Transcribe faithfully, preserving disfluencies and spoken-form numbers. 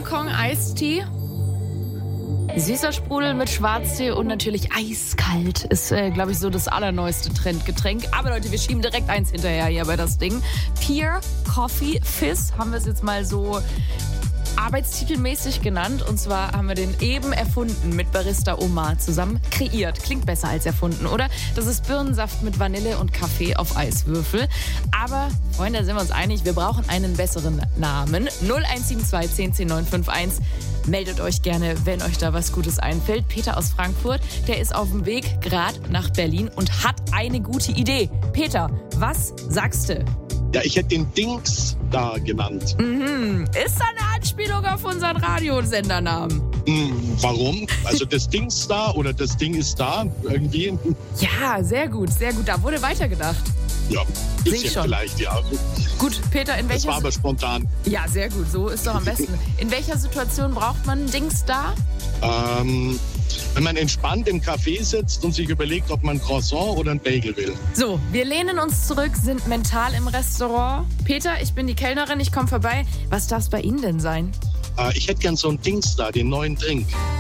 Hongkong-Eistee. Süßer Sprudel mit Schwarztee und natürlich eiskalt ist, äh, glaube ich, so das allerneueste Trendgetränk. Aber Leute, wir schieben direkt eins hinterher hier bei das Ding. Pure Coffee Fizz haben wir es jetzt mal so arbeitstitelmäßig genannt. Und zwar haben wir den eben erfunden mit Barista Omar zusammen kreiert. Klingt besser als erfunden, oder? Das ist Birnensaft mit Vanille und Kaffee auf Eiswürfel. Aber, Freunde, da sind wir uns einig, wir brauchen einen besseren Namen. null eins sieben zwei zehn zehn neun fünf eins. Meldet euch gerne, wenn euch da was Gutes einfällt. Peter aus Frankfurt, der ist auf dem Weg gerade nach Berlin und hat eine gute Idee. Peter, was sagst du? Ja, ich hätte den Dings da genannt. Mhm. Ist da eine Anspielung auf unseren Radiosendernamen? Hm, warum? Also das Dings da oder das Ding ist da irgendwie? Ja, sehr gut, sehr gut. Da wurde weitergedacht. Ja, Sehe bisschen ich schon. vielleicht, ja. Gut, Peter, in welcher... Das war aber spontan. Ja, sehr gut, so ist doch am besten. In welcher Situation braucht man ein Dings da? Ähm, wenn man entspannt im Café sitzt und sich überlegt, ob man ein Croissant oder ein Bagel will. So, wir lehnen uns zurück, sind mental im Restaurant. Peter, ich bin die Kellnerin, ich komme vorbei. Was darf es bei Ihnen denn sein? Äh, ich hätte gern so ein Dings da, den neuen Drink.